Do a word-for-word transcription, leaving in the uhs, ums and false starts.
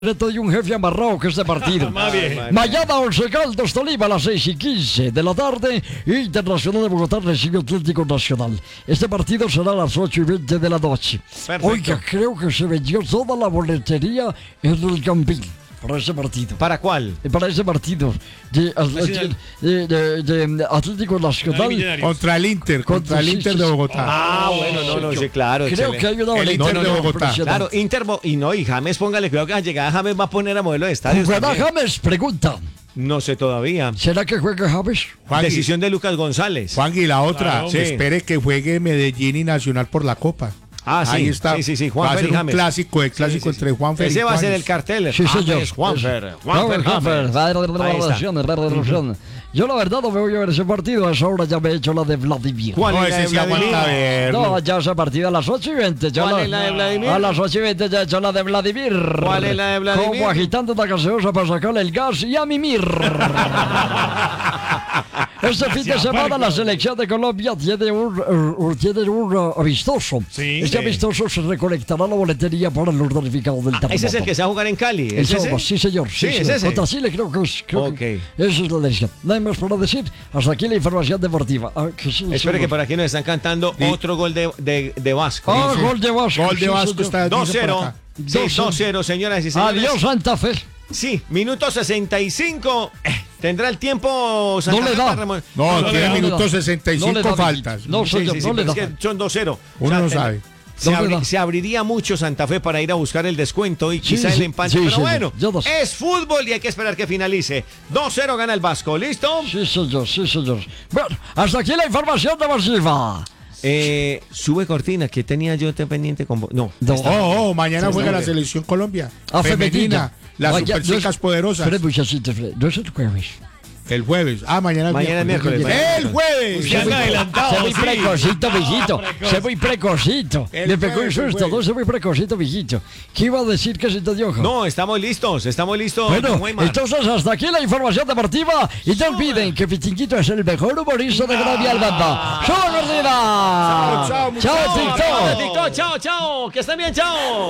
Hay un jefe amarrado que este partido. Mañana Once Caldas Tolima a las seis y quince de la tarde. Internacional de Bogotá recibe Atlético Nacional. Este partido será a las ocho y veinte de la noche. Perfecto. Oiga, creo que se vendió toda la boletería en el Campín para ese partido. ¿Para cuál? Para ese partido de, Atl- de, de, de, de Atlético Nacional Contra el Inter, contra el sí, Inter sí, de sí. Bogotá. Ah, bueno, no, no, sí, claro. Creo excelente. que hay una El boletería Inter de Bogotá. impresionante. Claro, Inter, Bo- y no, y James, póngale cuidado que a llegar James va a poner a modelo de estadio. ¿Jugará James? Pregunta. No sé todavía. ¿Será que juega James? Juan, Decisión de Lucas González. Juan, y la otra, Claro, se sí. espere que juegue Medellín y Nacional por la Copa. Ah, sí, Ahí está. sí, sí, sí, Va Juanfer a ser y un James. clásico, el Sí, clásico sí, sí. entre Juanfer y Ese va a ser James. el cartel. Sí, señor. James, Juanfer. Juanfer, Juanfer, Juanfer. James. Ahí está. Relación, relación. Yo la verdad no me voy a ver ese partido. A esa hora ya me he hecho la de Vladimir. ¿Cuál No, es la de ese sí aguanta Vladimir? verlo. No, ya ese partido a las ocho y veinte. Ya ¿Cuál la- es la de Vladimir? A las ocho y veinte ya he hecho la de Vladimir. ¿Cuál es la de Vladimir? Como agitando la gaseosa para sacarle el gas y a mimir. Este fin de semana la selección de Colombia tiene un, uh, tiene un uh, amistoso. Sí. Este Sí. amistoso se recolectará la boletería para los damnificados del terremoto. Ese es el que se va a jugar en Cali. El ¿Es ese? sábado, sí señor. Sí, es señor. ese. Contra Chile creo que es. Creo Ok. que esa es la decisión. Nada más para decir. Hasta aquí la información deportiva. Ah, que sí, Espere sí, que por aquí nos están cantando Sí. otro gol de, de, de Vasco. Ah, gol de Vasco. Gol de sí, Vasco señor. está dos dice por cero. acá. Sí, dos cero. dos cero, señoras y señores. Adiós, Santa Fe. Sí, minuto sesenta y cinco. Eh, ¿Tendrá el tiempo Santa No le Fe da. para remon- No, No le tiene da, minuto no le da. sesenta y No le cinco da, faltas. No, Sí, señor, sí, sí, no le pero da. es que son dos cero. Uno no ten- sabe. Se, No le abri- da. se abriría mucho Santa Fe para ir a buscar el descuento y Sí, quizá sí, el empate. sí, pero señor. bueno, Yo no sé. es fútbol y hay que esperar que finalice. dos cero gana el Vasco. ¿Listo? Sí, señor, sí, señor. Bueno, hasta aquí la información deportiva. Eh, sube cortina, que tenía yo te pendiente con vos. No. No. Oh, oh, mañana Sí, juega sí. la selección Colombia. Ah, femenina. Las Vaya, no superchicas es- poderosas. Fred, muchachito, Fred, no es el jueves. El jueves. Ah, mañana es Mañana es miércoles. El jueves. Se han adelantado. Sé muy sí. precocito, mijito. Sé muy precocito. El Le pegó un jueves, el susto, jueves. no sé muy precocito, mijito. ¿Qué iba a decir que se te dio, ojo? No, estamos listos, estamos listos. Bueno, don Weimar. entonces hasta aquí la información deportiva. Y no olviden que Pitinquito es el mejor humorista de Colombia al banda. ¡Chao, Gordina! Chao, chao, ¡Chao, Chao, TikTok! TikTok, chao, chao. Que estén bien, chao.